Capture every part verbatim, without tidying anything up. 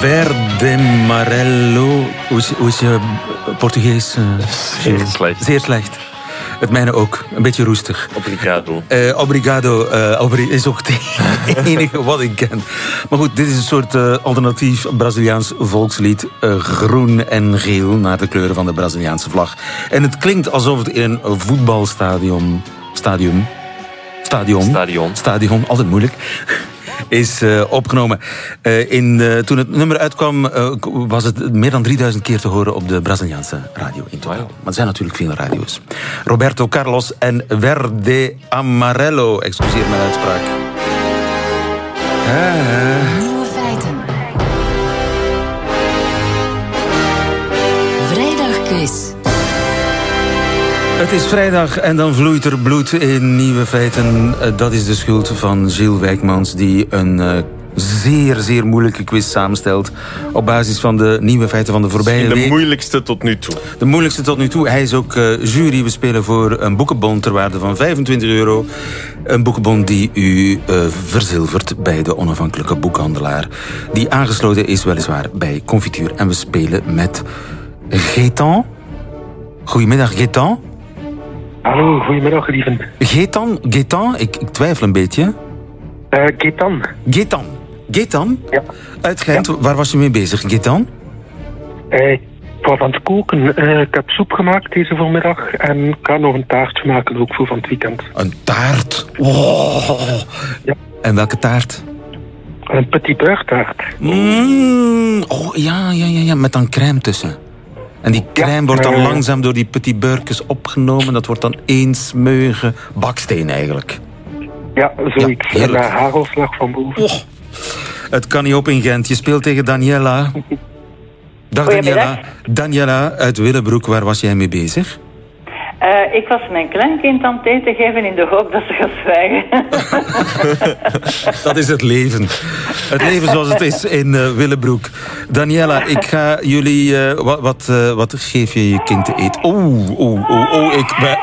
Verde Amarelo. Hoe is, hoe is je Portugees? Uh, Zeer slecht. Zeer slecht. Het mijne ook. Een beetje roestig. Obrigado. Uh, obrigado uh, obri- is ook het enige wat ik ken. Maar goed, dit is een soort uh, alternatief Braziliaans volkslied. Uh, groen en geel naar de kleuren van de Braziliaanse vlag. En het klinkt alsof het in een voetbalstadion... Stadium... Stadion. Stadion. Stadion, altijd moeilijk. Is uh, opgenomen. Uh, in, uh, toen het nummer uitkwam, uh, was het meer dan drieduizend keer te horen op de Braziliaanse radio in totaal. Wow. Maar er zijn natuurlijk veel radio's. Roberto Carlos en Verde Amarelo. Excuseer mijn uitspraak. Ah. Nieuwe feiten. Vrijdagquiz. Het is vrijdag en dan vloeit er bloed in Nieuwe Feiten. Dat is de schuld van Gilles Wijkmans, die een uh, zeer, zeer moeilijke quiz samenstelt op basis van de nieuwe feiten van de voorbije de week. De moeilijkste tot nu toe. De moeilijkste tot nu toe. Hij is ook uh, jury. We spelen voor een boekenbon ter waarde van vijfentwintig euro. Een boekenbon die u uh, verzilvert bij de onafhankelijke boekhandelaar. Die aangesloten is weliswaar bij Confituur. En we spelen met Gaëtan. Goedemiddag, Gaëtan. Hallo, goedemiddag, lieven. Gaëtan, Gaëtan, ik, ik twijfel een beetje. Uh, Gaëtan. Gaëtan. Gaëtan? Ja. Uit Gent, ja. Waar was je mee bezig, Gaëtan? Uh, ik was aan het koken. Uh, ik heb soep gemaakt deze voormiddag. En ik ga nog een taartje maken, ook voor van het weekend. Een taart? Oh. Ja. En welke taart? Een petit beurre taart. Mm. Oh, ja, ja, ja, ja, met dan crème tussen. En die crème ja, wordt dan uh, langzaam door die petit beurkes opgenomen. Dat wordt dan één smeuïge baksteen eigenlijk. Ja, zoiets. Ja, een uh, hagelslag van boven. Oh. Het kan niet op in Gent. Je speelt tegen Daniela. Dag Daniela. Daniela uit Willebroek, waar was jij mee bezig? Uh, ik was mijn kleinkind aan het eten geven in de hoop dat ze gaat zwijgen. Dat is het leven. Het leven zoals het is in uh, Willebroek. Daniela, ik ga jullie... Uh, wat, wat, uh, wat geef je je kind te eten? Oeh, oeh, oeh, oeh, ik... ben...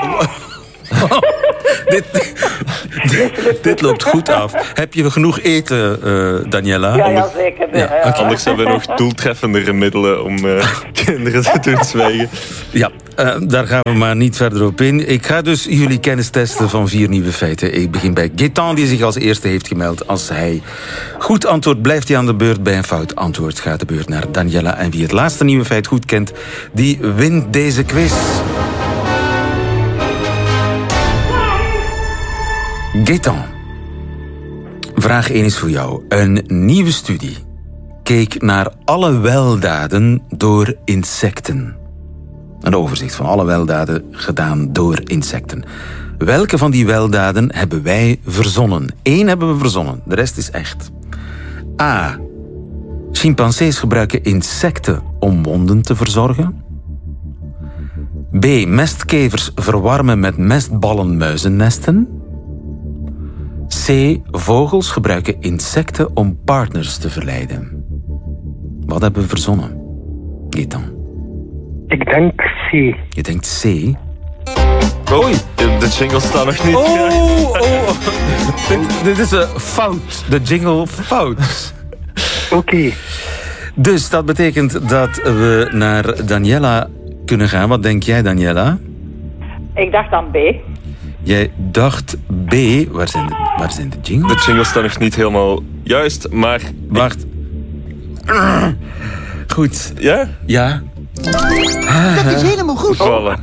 dit, dit, dit loopt goed af. Heb je genoeg eten, uh, Daniela? Ja, ja zeker. Ja, ja. okay. Anders hebben we nog doeltreffendere middelen om uh, kinderen te doen zwijgen. Ja, uh, daar gaan we maar niet verder op in. Ik ga dus jullie kennis testen van vier nieuwe feiten. Ik begin bij Gaëtan, die zich als eerste heeft gemeld. Als hij goed antwoordt, blijft hij aan de beurt. Bij een fout antwoord gaat de beurt naar Daniela. En wie het laatste nieuwe feit goed kent, die wint deze quiz. Gaëtan, vraag één is voor jou. Een nieuwe studie keek naar alle weldaden door insecten. Een overzicht van alle weldaden gedaan door insecten. Welke van die weldaden hebben wij verzonnen? Eén hebben we verzonnen, de rest is echt. A. Chimpansees gebruiken insecten om wonden te verzorgen. B. Mestkevers verwarmen met mestballen muizennesten. C. Vogels gebruiken insecten om partners te verleiden. Wat hebben we verzonnen? Gaëtan. Ik denk C. Je denkt C? Oei, de jingle staat nog niet. Oh, oh. dit, dit is een fout. De jingle fout. Oké. Okay. Dus dat betekent dat we naar Daniela kunnen gaan. Wat denk jij, Daniela? Ik dacht aan B. Jij dacht B. Waar zijn de, waar zijn de jingles? De jingle staat nog niet helemaal juist, maar... Wacht. Goed. Ja? Ja. Dat is helemaal goed. Voilà.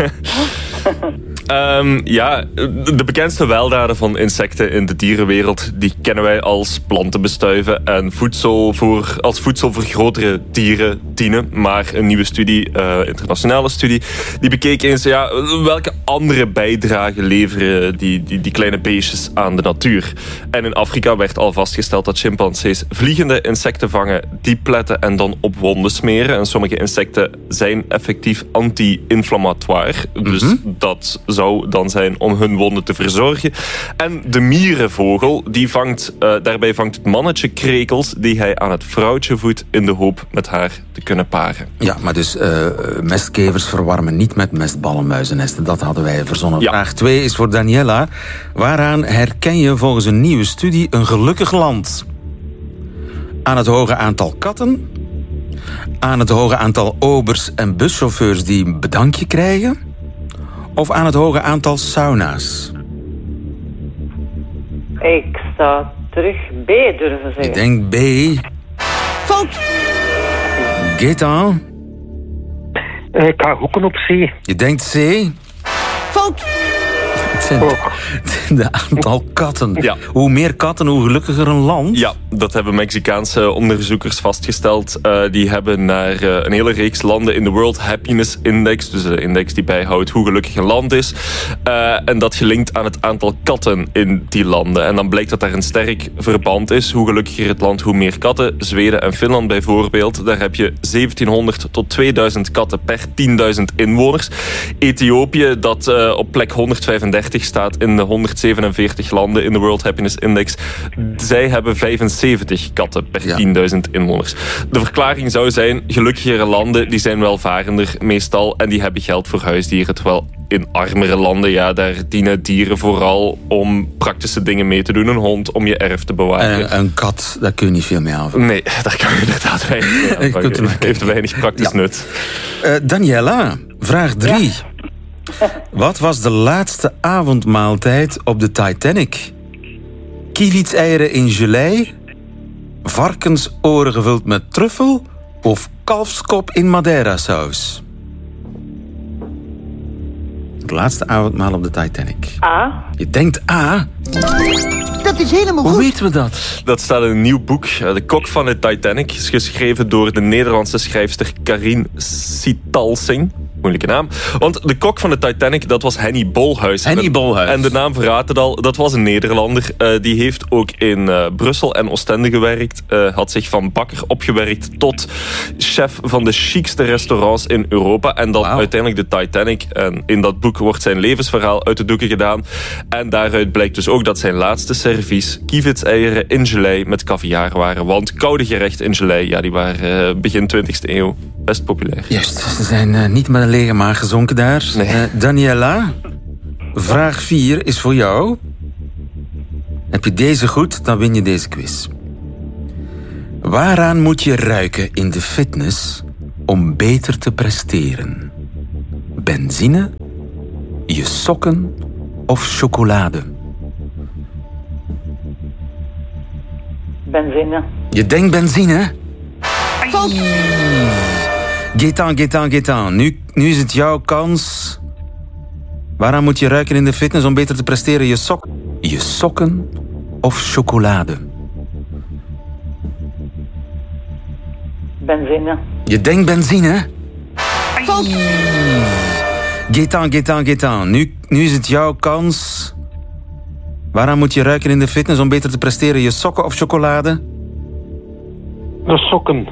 Um, ja, de bekendste weldaden van insecten in de dierenwereld, die kennen wij als plantenbestuiven en voedsel voor, als voedsel voor grotere dieren dienen. Maar een nieuwe studie, uh, internationale studie, die bekeek eens ja, welke andere bijdrage leveren die, die, die kleine beestjes aan de natuur. En in Afrika werd al vastgesteld dat chimpansees vliegende insecten vangen, diepletten en dan op wonden smeren. En sommige insecten zijn effectief anti-inflammatoire. Dus mm-hmm. dat zou dan zijn om hun wonden te verzorgen. En de mierenvogel, die vangt, uh, daarbij vangt het mannetje krekels die hij aan het vrouwtje voedt in de hoop met haar te kunnen paren. Ja, maar dus uh, mestkevers verwarmen niet met mestballen muizennesten. Dat hadden wij verzonnen. Ja. Vraag twee is voor Daniela. Waaraan herken je volgens een nieuwe studie een gelukkig land? Aan het hoge aantal katten? Aan het hoge aantal obers en buschauffeurs die een bedankje krijgen? Of aan het hoge aantal sauna's? Ik zou terug B durven zeggen. Ik denk B. Fout. Gaëtan, Eh, ik ga hoeken op C. je denkt C. Fout. Het zijn Oh. de aantal katten. Ja. Hoe meer katten, hoe gelukkiger een land. Ja, dat hebben Mexicaanse onderzoekers vastgesteld. Uh, die hebben naar uh, een hele reeks landen in de World Happiness Index, dus de index die bijhoudt hoe gelukkig een land is. Uh, en dat gelinkt aan het aantal katten in die landen. En dan blijkt dat daar een sterk verband is. Hoe gelukkiger het land, hoe meer katten. Zweden en Finland bijvoorbeeld, daar heb je zeventienhonderd tot tweeduizend katten per tienduizend inwoners. Ethiopië, dat uh, op plek honderdvijfendertig staat in de honderdzevenenveertig landen in de World Happiness Index. Zij hebben vijfenzeventig katten per Ja. tienduizend inwoners. De verklaring zou zijn, gelukkigere landen die zijn welvarender meestal en die hebben geld voor huisdieren. Terwijl in armere landen, ja, daar dienen dieren vooral om praktische dingen mee te doen. Een hond om je erf te bewaken. En een kat, daar kun je niet veel mee aanvangen. Nee, daar kan je inderdaad weinig mee Ik aanvangen. kunt er maar Het heeft weinig praktisch Ja. nut. Uh, Daniela, vraag drie. Wat was de laatste avondmaaltijd op de Titanic? Kievitseieren in gelei? Varkensoren gevuld met truffel? Of kalfskop in Madeira-saus? Het laatste avondmaal op de Titanic. A. Je denkt A. Dat is helemaal Hoe goed. weten we dat? Dat staat in een nieuw boek. De Kok van de Titanic is geschreven door de Nederlandse schrijfster Karin Sitalsing. Moeilijke naam. Want de kok van de Titanic, dat was Henny Bolhuis. Henny En- Bolhuis. En de naam verraadt het al. Dat was een Nederlander. Uh, die heeft ook in uh, Brussel en Oostende gewerkt. Uh, had zich van bakker opgewerkt tot chef van de chicste restaurants in Europa. En dan Wauw. uiteindelijk de Titanic. En in dat boek wordt zijn levensverhaal uit de doeken gedaan. En daaruit blijkt dus ook dat zijn laatste servies kievitseieren in gelei met caviar waren. Want koude gerechten in gelei, ja, die waren uh, begin twintigste eeuw best populair. Juist, ze zijn uh, niet met een lege maag gezonken daar. Nee. Uh, Daniela, vraag vier is voor jou. Heb je deze goed, dan win je deze quiz. Waaraan moet je ruiken in de fitness om beter te presteren? Benzine, je sokken of chocolade? Benzine. Je denkt benzine? Fout. Gaëtan, Gaëtan, Gaëtan. Nu, nu is het jouw kans. Waaraan moet je ruiken in de fitness om beter te presteren? Je, sok, je sokken of chocolade? Benzine. Je denkt benzine? Fout. Gaëtan, Gaëtan, Gaëtan. Nu, nu is het jouw kans. Waaraan moet je ruiken in de fitness om beter te presteren? Je sokken of chocolade? De sokken.